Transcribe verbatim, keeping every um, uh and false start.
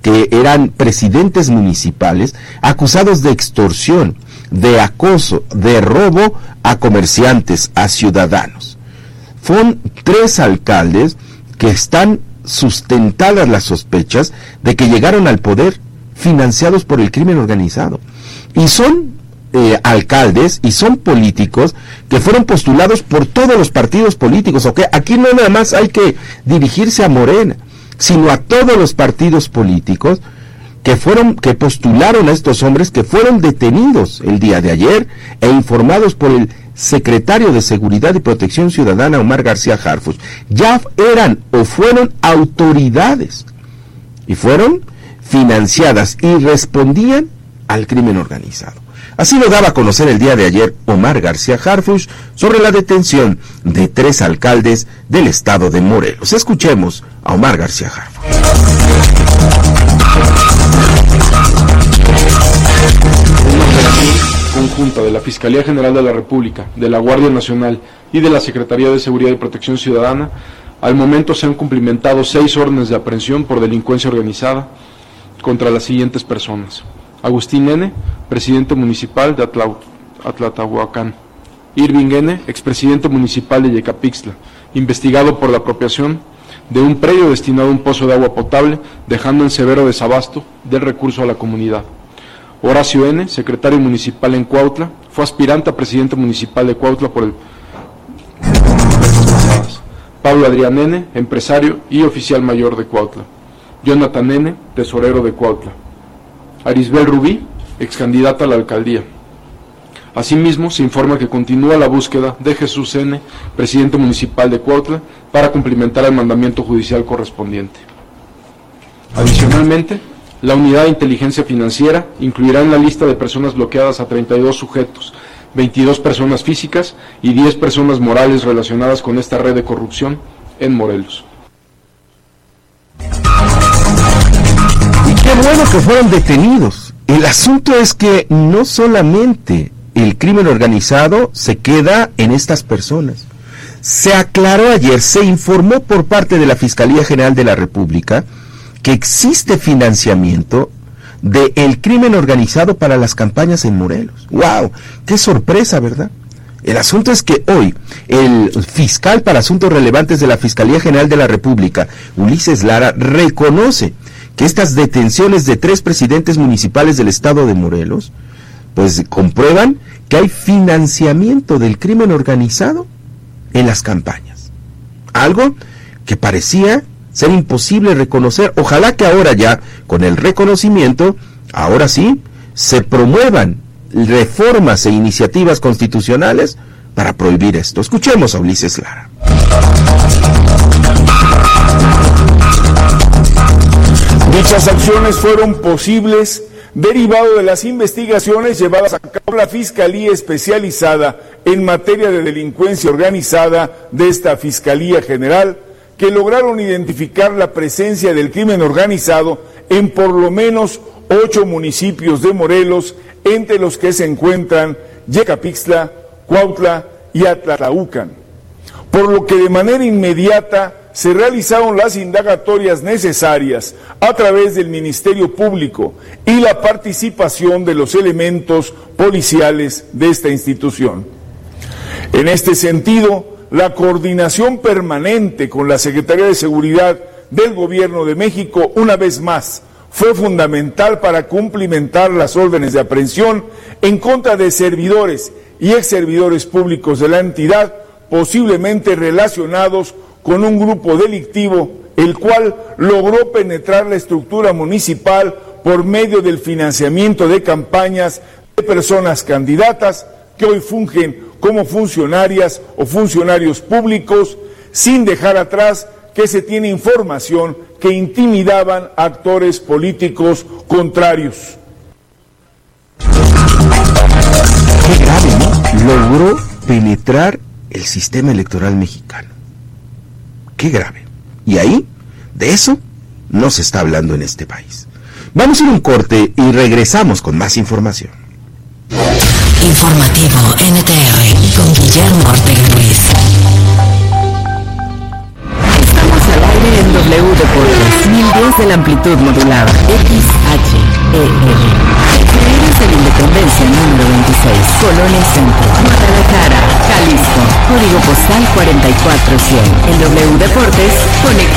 que eran presidentes municipales, acusados de extorsión, de acoso, de robo a comerciantes, a ciudadanos. Fueron tres alcaldes que están sustentadas las sospechas de que llegaron al poder financiados por el crimen organizado. Y son eh, alcaldes y son políticos que fueron postulados por todos los partidos políticos. ¿Okay? Aquí no nada más hay que dirigirse a Morena, sino a todos los partidos políticos que fueron, que postularon a estos hombres, que fueron detenidos el día de ayer e informados por el secretario de Seguridad y Protección Ciudadana, Omar García Harfuch. Ya eran o fueron autoridades y fueron financiadas y respondían al crimen organizado. Así lo daba a conocer el día de ayer Omar García Harfuch sobre la detención de tres alcaldes del estado de Morelos. Escuchemos a Omar García Harfuch. Una operación conjunta de la Fiscalía General de la República, de la Guardia Nacional y de la Secretaría de Seguridad y Protección Ciudadana, al momento se han cumplimentado seis órdenes de aprehensión por delincuencia organizada contra las siguientes personas: Agustín N., presidente municipal de Atla, Atlatahuacán; Irving N., expresidente municipal de Yecapixtla, investigado por la apropiación de un predio destinado a un pozo de agua potable, dejando en severo desabasto del recurso a la comunidad; Horacio N., secretario municipal en Cuautla, fue aspirante a presidente municipal de Cuautla por el Pablo Adrián N., empresario y oficial mayor de Cuautla; Jonathan N., tesorero de Cuautla; Arisbel Rubí, ex candidata a la alcaldía. Asimismo, se informa que continúa la búsqueda de Jesús N., presidente municipal de Cuautla, para cumplimentar el mandamiento judicial correspondiente. Adicionalmente, la Unidad de Inteligencia Financiera incluirá en la lista de personas bloqueadas a treinta y dos sujetos, veintidós personas físicas y diez personas morales relacionadas con esta red de corrupción en Morelos. Y qué bueno que fueron detenidos. El asunto es que no solamente el crimen organizado se queda en estas personas. Se aclaró ayer, se informó por parte de la Fiscalía General de la República que existe financiamiento del crimen organizado para las campañas en Morelos. ¡Wow! ¡Qué sorpresa!, ¿verdad? El asunto es que hoy el fiscal para asuntos relevantes de la Fiscalía General de la República, Ulises Lara, reconoce que estas detenciones de tres presidentes municipales del estado de Morelos, pues comprueban que hay financiamiento del crimen organizado en las campañas. Algo que parecía ser imposible reconocer. Ojalá que ahora ya, con el reconocimiento, ahora sí, se promuevan reformas e iniciativas constitucionales para prohibir esto. Escuchemos a Ulises Lara. Dichas acciones fueron posibles derivado de las investigaciones llevadas a cabo por la Fiscalía Especializada en materia de delincuencia organizada de esta Fiscalía General, que lograron identificar la presencia del crimen organizado en por lo menos ocho municipios de Morelos, entre los que se encuentran Yecapixtla, Cuautla y Atlatahuacán. Por lo que de manera inmediata se realizaron las indagatorias necesarias a través del Ministerio Público y la participación de los elementos policiales de esta institución. En este sentido, la coordinación permanente con la Secretaría de Seguridad del Gobierno de México, una vez más, fue fundamental para cumplimentar las órdenes de aprehensión en contra de servidores y exservidores públicos de la entidad, posiblemente relacionados con un grupo delictivo, el cual logró penetrar la estructura municipal por medio del financiamiento de campañas de personas candidatas que hoy fungen como funcionarias o funcionarios públicos, sin dejar atrás que se tiene información que intimidaban a actores políticos contrarios. Qué grave, ¿no? Logró penetrar el sistema electoral mexicano. Qué grave. Y ahí, de eso, no se está hablando en este país. Vamos a ir a un corte y regresamos con más información. Informativo N T R con Guillermo Ortega Ruiz. Estamos al aire en W W Deportes, mil diez de la amplitud modulada, X H E R. Eres de la Independencia número veintiséis, Colonia Centro, Guadalajara, Jalisco, código postal cuarenta y cuatro cien. En W Deportes, conecta.